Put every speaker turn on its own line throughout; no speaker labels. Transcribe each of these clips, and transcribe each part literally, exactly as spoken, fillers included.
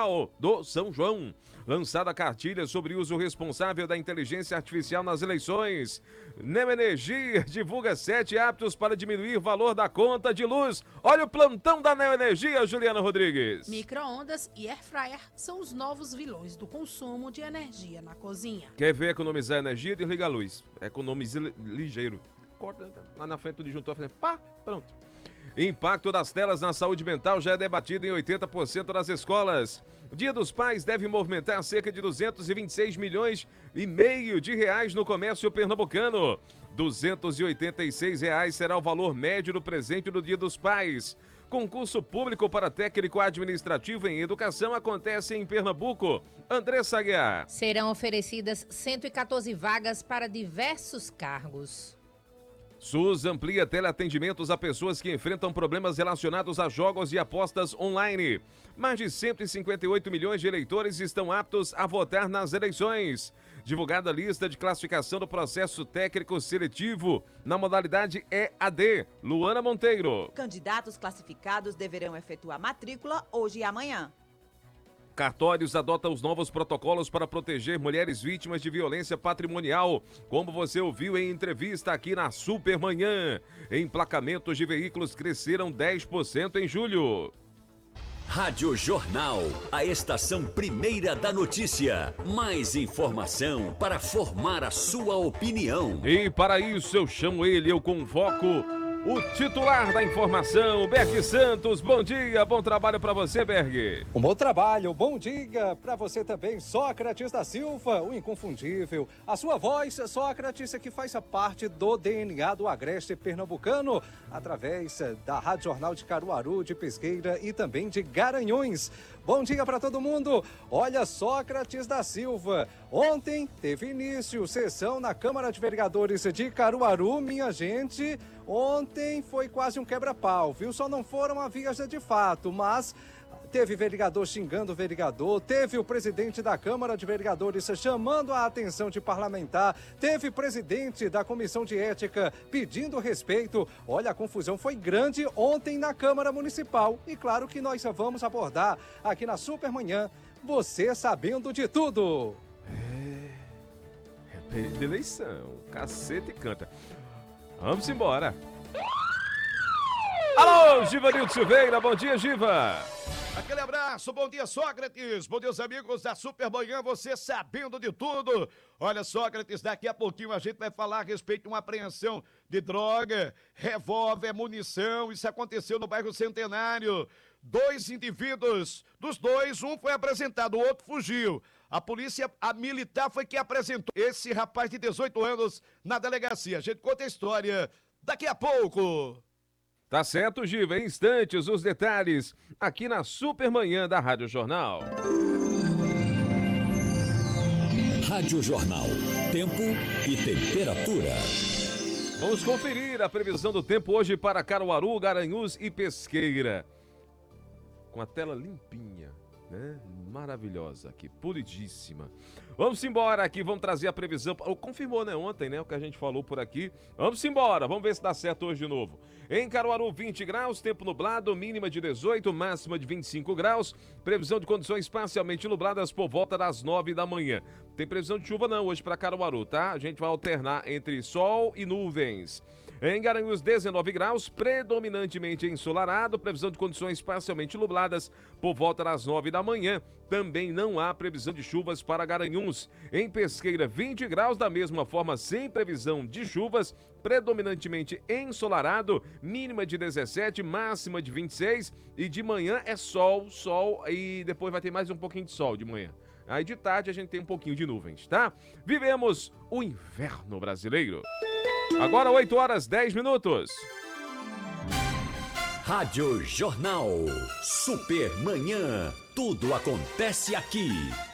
Municipal do São João. Lançada a cartilha sobre uso responsável da inteligência artificial nas eleições. Neoenergia divulga sete hábitos para diminuir o valor da conta de luz. Olha o plantão da Neoenergia, Juliana Rodrigues.
Micro-ondas e air fryer são os novos vilões do consumo de energia na cozinha.
Quer ver economizar energia? Desliga a luz. Economize ligeiro. Corta lá na frente do disjuntor, pá, pronto. Impacto das telas na saúde mental já é debatido em oitenta por cento das escolas. Dia dos Pais deve movimentar cerca de duzentos e vinte e seis milhões e meio de reais no comércio pernambucano. duzentos e oitenta e seis reais será o valor médio do presente do Dia dos Pais. Concurso público para técnico administrativo em educação acontece em Pernambuco. Andressa Aguiar.
Serão oferecidas cento e quatorze vagas para diversos cargos.
SUS amplia teleatendimentos a pessoas que enfrentam problemas relacionados a jogos e apostas online. Mais de cento e cinquenta e oito milhões de eleitores estão aptos a votar nas eleições. Divulgada a lista de classificação do processo técnico seletivo na modalidade E A D. Luana Monteiro.
Candidatos classificados deverão efetuar matrícula hoje e amanhã.
Cartórios adotam os novos protocolos para proteger mulheres vítimas de violência patrimonial, como você ouviu em entrevista aqui na Supermanhã. Emplacamentos de veículos cresceram dez por cento em julho.
Rádio Jornal, a estação primeira da notícia. Mais informação para formar a sua opinião.
E para isso eu chamo ele, eu convoco o titular da informação, Berg Santos. Bom dia, bom trabalho para você, Berg.
Um bom trabalho, bom dia para você também, Sócrates da Silva, o inconfundível. A sua voz, Sócrates, que faz parte do D N A do Agreste Pernambucano, através da Rádio Jornal de Caruaru, de Pesqueira e também de Garanhuns. Bom dia para todo mundo. Olha, Sócrates da Silva, ontem teve início sessão na Câmara de Vereadores de Caruaru, minha gente. Ontem foi quase um quebra-pau, viu? Só não foram a vias de fato, mas teve vereador xingando o vereador, teve o presidente da Câmara de Vereadores chamando a atenção de parlamentar, teve presidente da Comissão de Ética pedindo respeito. Olha, a confusão foi grande ontem na Câmara Municipal e claro que nós vamos abordar aqui na Supermanhã, você sabendo de tudo.
É, é período de eleição, cacete canta. Vamos embora. Alô, Givanildo Silveira, bom dia, Giva.
Aquele abraço, bom dia, Sócrates, bom dia, os amigos da Supermanhã, você sabendo de tudo. Olha, Sócrates, daqui a pouquinho a gente vai falar a respeito de uma apreensão de droga, revólver, munição, isso aconteceu no bairro Centenário. Dois indivíduos, dos dois, um foi apresentado, o outro fugiu. A polícia, a militar foi que apresentou esse rapaz de dezoito anos na delegacia. A gente conta a história daqui a pouco.
Tá certo, Giva, em instantes os detalhes aqui na Supermanhã da Rádio Jornal.
Rádio Jornal, tempo e temperatura.
Vamos conferir a previsão do tempo hoje para Caruaru, Garanhuns e Pesqueira. Com a tela limpinha, né? Maravilhosa aqui, polidíssima. Vamos embora aqui, vamos trazer a previsão. Confirmou, né, ontem, né, o que a gente falou por aqui. Vamos embora, vamos ver se dá certo hoje de novo. Em Caruaru, vinte graus, tempo nublado, mínima de dezoito, máxima de vinte e cinco graus. Previsão de condições parcialmente nubladas por volta das nove da manhã. Tem previsão de chuva não hoje para Caruaru, tá? A gente vai alternar entre sol e nuvens. Em Garanhuns, dezenove graus, predominantemente ensolarado, previsão de condições parcialmente nubladas por volta das nove da manhã. Também não há previsão de chuvas para Garanhuns. Em Pesqueira, vinte graus, da mesma forma, sem previsão de chuvas, predominantemente ensolarado, mínima de dezessete, máxima de vinte e seis, e de manhã é sol, sol, e depois vai ter mais um pouquinho de sol de manhã. Aí de tarde a gente tem um pouquinho de nuvens, tá? Vivemos o inverno brasileiro. Agora oito horas e dez minutos.
Rádio Jornal, Supermanhã, tudo acontece aqui.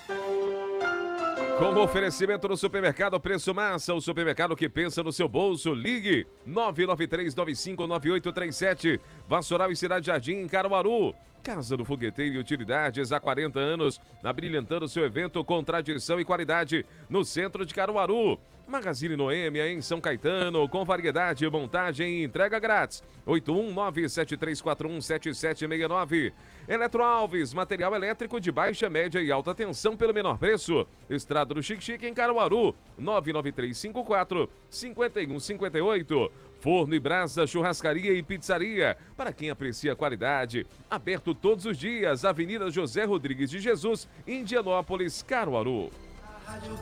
Com o oferecimento do Supermercado Preço Massa, o supermercado que pensa no seu bolso, ligue nove nove três nove cinco nove oito três sete, Vassoural e Cidade Jardim, em Caruaru. Casa do Fogueteiro e Utilidades há quarenta anos, abrilhantando seu evento com tradição e qualidade no centro de Caruaru. Magazine Noêmia em São Caetano, com variedade, montagem e entrega grátis. oito um nove sete três quatro um sete sete seis nove. Eletro Alves, material elétrico de baixa, média e alta tensão pelo menor preço. Estrada do Chique Chique em Caruaru, nove nove três cinco quatro cinco um cinco oito. Forno e Brasa, churrascaria e pizzaria. Para quem aprecia a qualidade. Aberto todos os dias, Avenida José Rodrigues de Jesus, Indianópolis, Caruaru.
Rádio